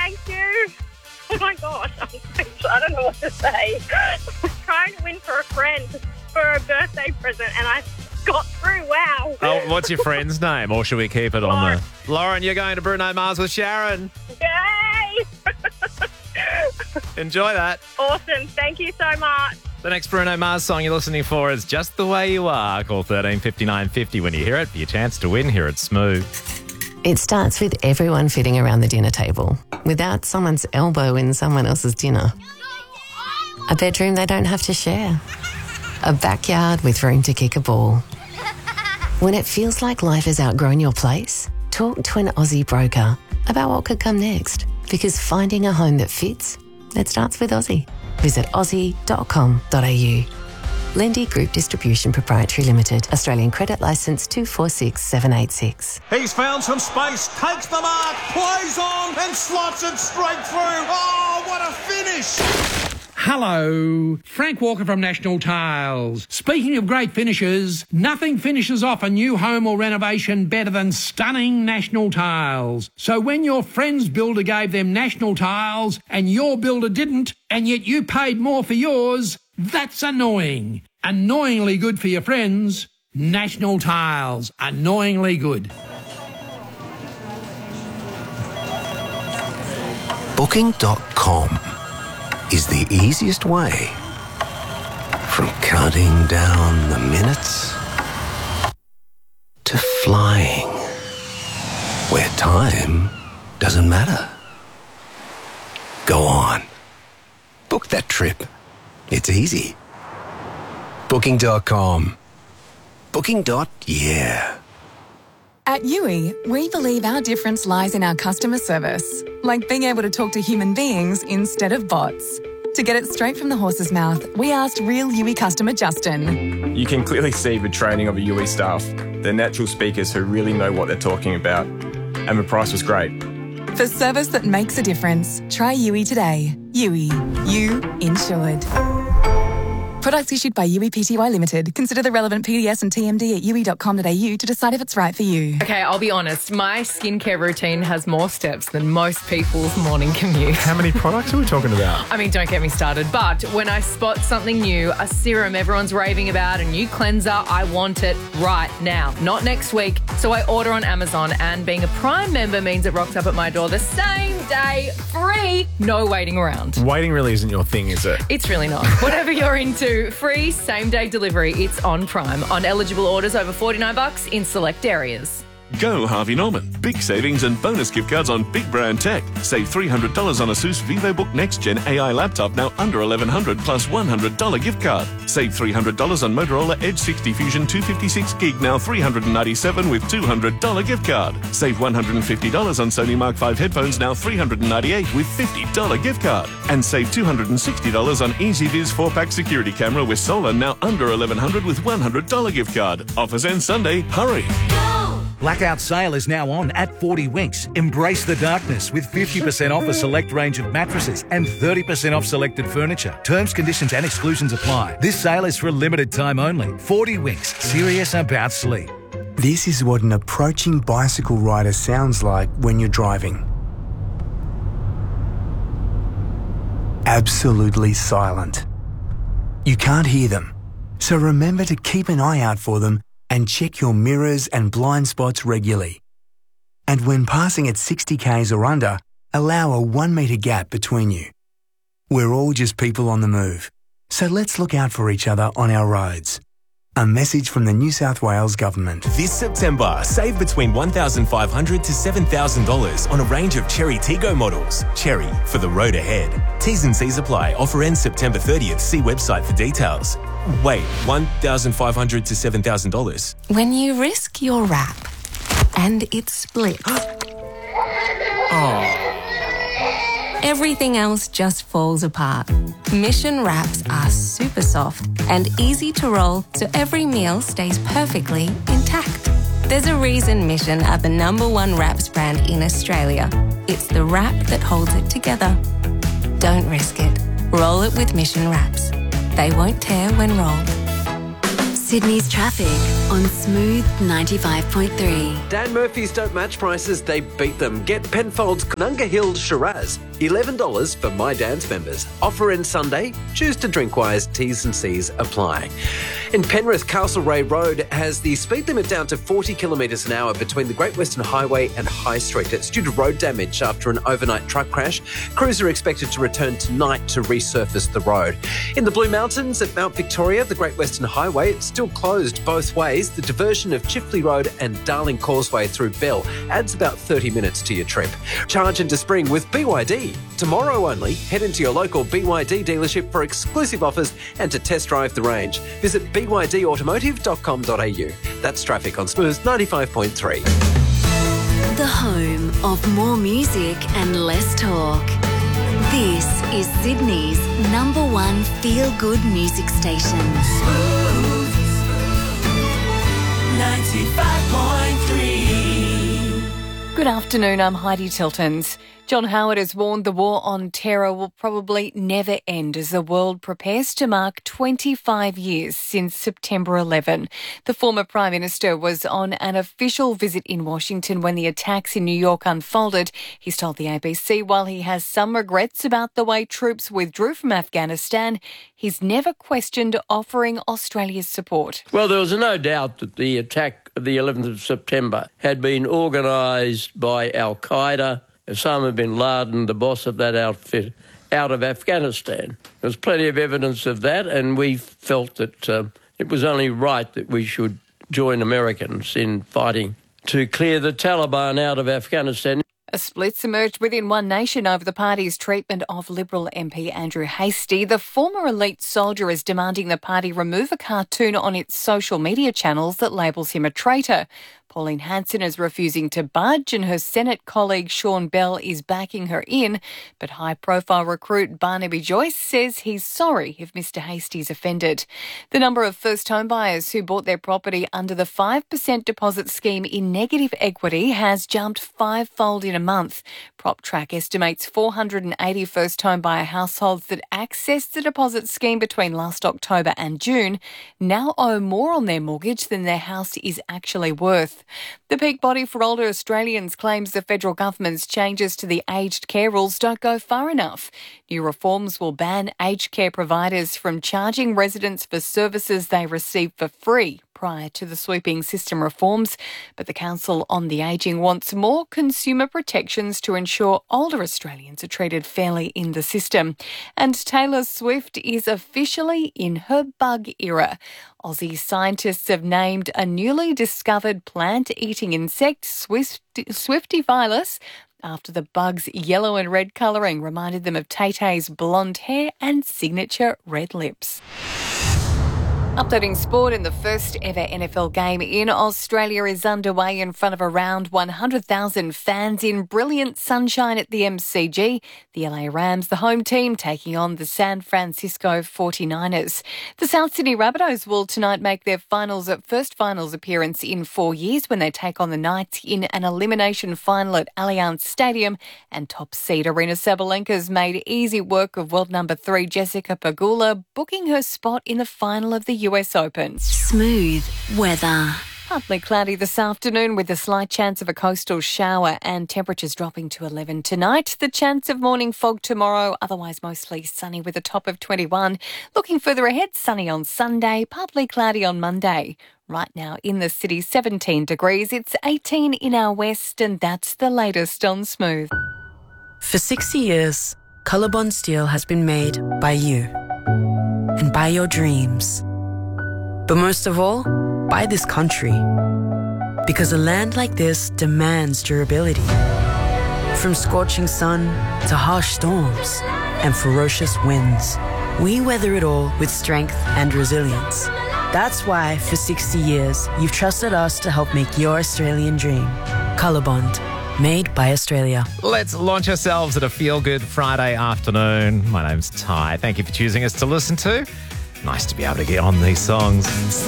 Thank you. Oh my gosh, I don't know what to say. I was trying to win for a friend for a birthday present and I got through. Wow. Oh, what's your friend's name? Or should we keep it on the... Lauren, you're going to Bruno Mars with Sharon. Yay! Enjoy that. Awesome. Thank you so much. The next Bruno Mars song you're listening for is Just the Way You Are. Call 135950 when you hear it for your chance to win here at Smooth. It starts with everyone fitting around the dinner table without someone's elbow in someone else's dinner. A bedroom they don't have to share. A backyard with room to kick a ball. When it feels like life has outgrown your place, talk to an Aussie broker about what could come next. Because finding a home that fits, it starts with Aussie. Visit aussie.com.au. Lendy Group Distribution Proprietary Limited. Australian Credit Licence 246786. He's found some space, takes the mark, plays on and slots it straight through. Oh, what a finish! Hello, Frank Walker from National Tiles. Speaking of great finishes, nothing finishes off a new home or renovation better than stunning National Tiles. So when your friend's builder gave them National Tiles and your builder didn't, and yet you paid more for yours, that's annoying. Annoyingly good for your friends. National Tiles. Annoyingly good. Booking.com is the easiest way from counting down the minutes to flying where time doesn't matter. Go on. Book that trip. It's easy. Booking.com. Booking.yeah. At Yui, we believe our difference lies in our customer service, like being able to talk to human beings instead of bots. To get it straight from the horse's mouth, we asked real Yui customer Justin. You can clearly see the training of the Yui staff. They're natural speakers who really know what they're talking about. And the price was great. For service that makes a difference, try Yui today. Yui. You insured. Products issued by Yui Pty Limited. Consider the relevant PDS and TMD at yui.com.au to decide if it's right for you. Okay, I'll be honest. My skincare routine has more steps than most people's morning commute. How many products are we talking about? I mean, don't get me started. But when I spot something new, a serum everyone's raving about, a new cleanser, I want it right now, not next week. So I order on Amazon, and being a Prime member means it rocks up at my door the same day, free, no waiting around. Waiting really isn't your thing, is it? It's really not. Whatever you're into, free same-day delivery. It's on Prime. On eligible orders over $49 in select areas. Go Harvey Norman. Big savings and bonus gift cards on big brand tech. Save $300 on ASUS VivoBook Next Gen AI laptop, now under $1,100 plus $100 gift card. Save $300 on Motorola Edge 60 Fusion 256 gig, now $397 with $200 gift card. Save $150 on Sony Mark 5 headphones, now $398 with $50 gift card. And save $260 on EasyViz 4-pack security camera with solar, now under $1,100 with $100 gift card. Offers end Sunday. Hurry. Blackout sale is now on at 40 Winks. Embrace the darkness with 50% off a select range of mattresses and 30% off selected furniture. Terms, conditions and exclusions apply. This sale is for a limited time only. 40 Winks. Serious about sleep. This is what an approaching bicycle rider sounds like when you're driving. Absolutely silent. You can't hear them, so remember to keep an eye out for them and check your mirrors and blind spots regularly. And when passing at 60 k's or under, allow a 1 metre gap between you. We're all just people on the move, so let's look out for each other on our roads. A message from the New South Wales Government. This September, save between $1,500 to $7,000 on a range of Chery Tiggo models. Chery, for the road ahead. T's and C's apply. Offer ends September 30th. See website for details. Wait, $1,500 to $7,000? When you risk your wrap and it splits. Everything else just falls apart. Mission wraps are super soft and easy to roll, so every meal stays perfectly intact. There's a reason Mission are the #1 wraps brand in Australia. It's the wrap that holds it together. Don't risk it. Roll it with Mission wraps. They won't tear when rolled. Sydney's traffic on Smooth 95.3. Dan Murphy's don't match prices, they beat them. Get Penfolds Conunga Hill Shiraz, $11 for My Dan's members. Offer ends Sunday. Choose to drink wise. T's and C's apply. In Penrith, Castlereagh Road has the speed limit down to 40 kilometres an hour between the Great Western Highway and High Street. It's due to road damage after an overnight truck crash. Crews are expected to return tonight to resurface the road. In the Blue Mountains at Mount Victoria, the Great Western Highway, it's still closed both ways. The diversion of Chifley Road and Darling Causeway through Bell adds about 30 minutes to your trip. Charge into spring with BYD. Tomorrow only, head into your local BYD dealership for exclusive offers and to test drive the range. Visit bydautomotive.com.au. That's traffic on Smooth 95.3. The home of more music and less talk. This is Sydney's #1 feel-good music station. Smooth 95.3. Good afternoon, I'm Heidi Tiltons. John Howard has warned the war on terror will probably never end as the world prepares to mark 25 years since September 11. The former Prime Minister was on an official visit in Washington when the attacks in New York unfolded. He's told the ABC while he has some regrets about the way troops withdrew from Afghanistan, he's never questioned offering Australia's support. Well, there was no doubt that the attack of the 11th of September had been organised by Al-Qaeda, Osama bin Laden, the boss of that outfit, out of Afghanistan. There was plenty of evidence of that, and we felt that it was only right that we should join Americans in fighting to clear the Taliban out of Afghanistan. A split's emerged within One Nation over the party's treatment of Liberal MP Andrew Hastie. The former elite soldier is demanding the party remove a cartoon on its social media channels that labels him a traitor. Pauline Hanson is refusing to budge and her Senate colleague Sean Bell is backing her in. But high-profile recruit Barnaby Joyce says he's sorry if Mr Hastie's offended. The number of first home buyers who bought their property under the 5% deposit scheme in negative equity has jumped fivefold in a month. PropTrack estimates 480 first home buyer households that accessed the deposit scheme between last October and June now owe more on their mortgage than their house is actually worth. The peak body for older Australians claims the federal government's changes to the aged care rules don't go far enough. New reforms will ban aged care providers from charging residents for services they receive for free prior to the sweeping system reforms. But the Council on the Ageing wants more consumer protections to ensure older Australians are treated fairly in the system. And Taylor Swift is officially in her bug era. Aussie scientists have named a newly discovered plant-eating insect, Swiftivirus, after the bug's yellow and red colouring reminded them of Tay-Tay's blonde hair and signature red lips. Updating sport, in the first ever NFL game in Australia is underway in front of around 100,000 fans in brilliant sunshine at the MCG. The LA Rams, the home team, taking on the San Francisco 49ers. The South Sydney Rabbitohs will tonight make their first finals appearance in 4 years when they take on the Knights in an elimination final at Allianz Stadium. And top seed Arena Sabalenka's made easy work of world number 3 Jessica Pegula, booking her spot in the final of the US Open. Smooth weather. Partly cloudy this afternoon with a slight chance of a coastal shower and temperatures dropping to 11 tonight. The chance of morning fog tomorrow, otherwise mostly sunny with a top of 21. Looking further ahead, sunny on Sunday, partly cloudy on Monday. Right now in the city, 17 degrees. It's 18 in our west, and that's the latest on Smooth. For 60 years, Colorbond Steel has been made by you and by your dreams. But most of all, by this country. Because a land like this demands durability. From scorching sun to harsh storms and ferocious winds, we weather it all with strength and resilience. That's why, for 60 years, you've trusted us to help make your Australian dream. Colorbond, made by Australia. Let's launch ourselves at a feel-good Friday afternoon. My name's Ty. Thank you for choosing us to listen to. Nice to be able to get on these songs.